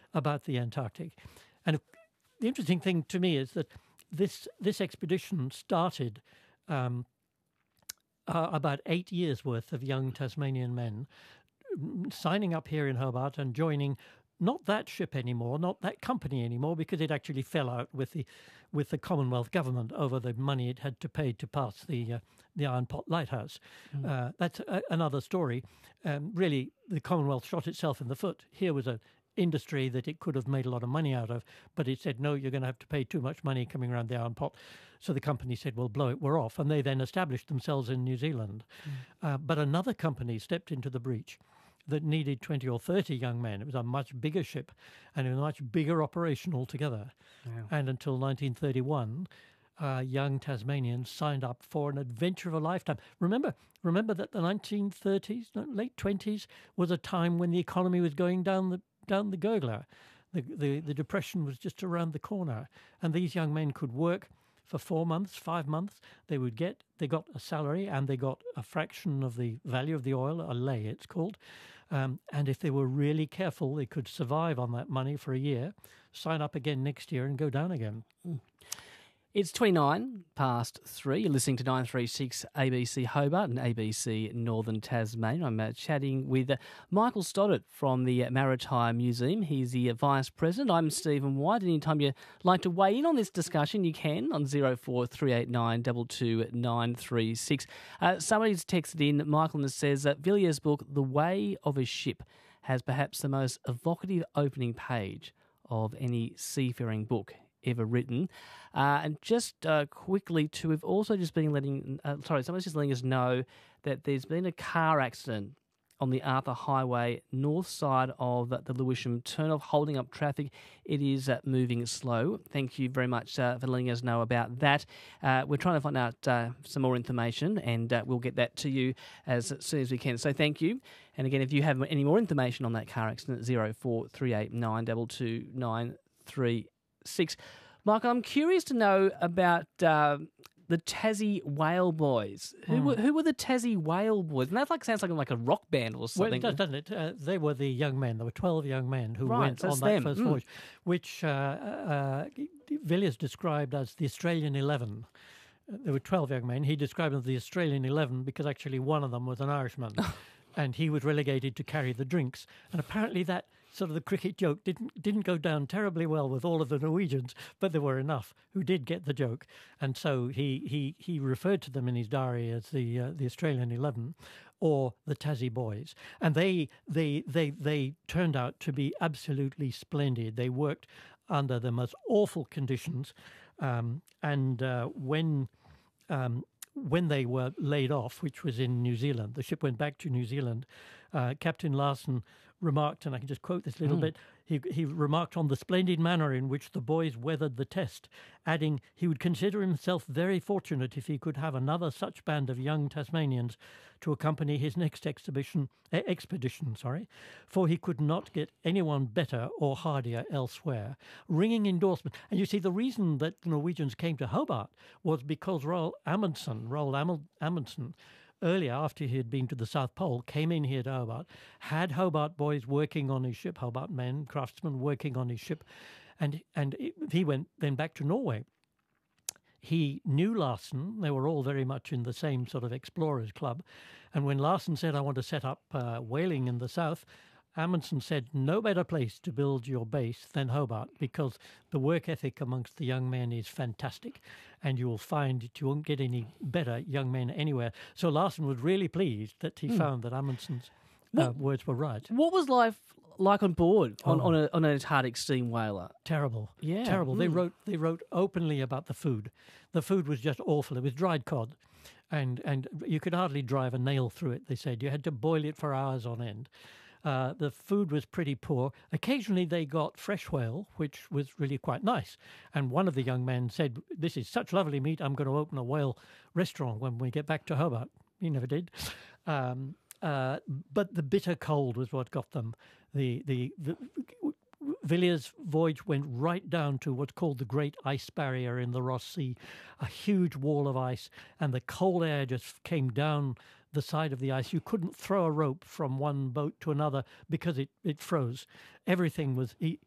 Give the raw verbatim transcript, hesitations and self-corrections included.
about the Antarctic. And the interesting thing to me is that this this expedition started um, uh, about eight years' worth of young Tasmanian men signing up here in Hobart and joining not that ship anymore, not that company anymore, because it actually fell out with the with the Commonwealth government over the money it had to pay to pass the uh, the Iron Pot Lighthouse. Mm. Uh, that's a, another story. Um, really, the Commonwealth shot itself in the foot. Here was a industry that it could have made a lot of money out of, but it said, no, you're going to have to pay too much money coming around the Iron Pot. So the company said, well, blow it, we're off. And they then established themselves in New Zealand. Mm. Uh, but another company stepped into the breach that needed twenty or thirty young men. It was a much bigger ship and a much bigger operation altogether. Wow. And until nineteen thirty-one, uh, young Tasmanians signed up for an adventure of a lifetime. Remember, remember that the nineteen thirties, late twenties, was a time when the economy was going down the down the gurgler. The, the, the depression was just around the corner. And these young men could work for four months, five months. They would get, they got a salary and they got a fraction of the value of the oil, a lei it's called. Um, and if they were really careful, they could survive on that money for a year, sign up again next year and go down again. Mm. It's twenty-nine past three. You're listening to nine three six A B C Hobart and A B C Northern Tasmania. I'm uh, chatting with uh, Michael Stoddart from the uh, Maritime Museum. He's the uh, Vice President. I'm Stephen White. Anytime you'd like to weigh in on this discussion, you can on zero four three eight nine two two nine three six. Uh, somebody's texted in, Michael, and says that Villiers' book, The Way of a Ship, has perhaps the most evocative opening page of any seafaring book ever written. Uh, and just uh, quickly too, we've also just been letting, uh, sorry, someone's just letting us know that there's been a car accident on the Arthur Highway, north side of the Lewisham turnoff, holding up traffic. It is uh, moving slow. Thank you very much uh, for letting us know about that. Uh, we're trying to find out uh, some more information, and uh, we'll get that to you as soon as we can. So thank you. And again, if you have any more information on that car accident, zero four three eight nine two two nine three six. Michael, I'm curious to know about uh, the Tassie Whale Boys. Who, Hmm. were, who were the Tassie Whale Boys? And that like sounds like like a rock band or Well, something. it does, doesn't it? Uh, they were the young men. There were twelve young men who Right, went so on it's that them. first Mm. voyage, which uh, uh, Villiers described as the Australian eleven. Uh, There were twelve young men. He described them as the Australian eleven because actually one of them was an Irishman. And he was relegated to carry the drinks. And apparently that sort of the cricket joke didn't didn't go down terribly well with all of the Norwegians, but there were enough who did get the joke. And so he he, he referred to them in his diary as the uh, the Australian eleven or the Tassie Boys. And they they they they turned out to be absolutely splendid. They worked under the most awful conditions. Um, and uh, when um, when they were laid off, which was in New Zealand, the ship went back to New Zealand, uh, Captain Larson remarked, and I can just quote this a little Mm. bit, he, he remarked on the splendid manner in which the boys weathered the test, adding he would consider himself very fortunate if he could have another such band of young Tasmanians to accompany his next exhibition, eh, expedition, sorry, for he could not get anyone better or hardier elsewhere. Ringing endorsement. And you see, the reason that the Norwegians came to Hobart was because Roald Amundsen, Roald Amund- Amundsen, earlier, after he had been to the South Pole, came in here to Hobart, had Hobart boys working on his ship, Hobart men, craftsmen working on his ship, and and it, he went then back to Norway. He knew Larsen. They were all very much in the same sort of explorers club. And when Larsen said, I want to set up uh, whaling in the south, Amundsen said, no better place to build your base than Hobart, because the work ethic amongst the young men is fantastic, and you will find that you won't get any better young men anywhere. So Larsen was really pleased that he Mm. found that Amundsen's uh, What- words were right. What was life like on board on, Oh. on, a, on an Antarctic steam whaler? Terrible. Yeah. Terrible. They Mm. wrote they wrote openly about the food. The food was just awful. It was dried cod, and and you could hardly drive a nail through it, they said. You had to boil it for hours on end. Uh, the food was pretty poor. Occasionally they got fresh whale, which was really quite nice. And one of the young men said, this is such lovely meat, I'm going to open a whale restaurant when we get back to Hobart. He never did. Um, uh, but the bitter cold was what got them. The, the, the Villiers' voyage went right down to what's called the Great Ice Barrier in the Ross Sea, a huge wall of ice, and the cold air just came down the side of the ice. You couldn't throw a rope from one boat to another because it, it froze. Everything was, he,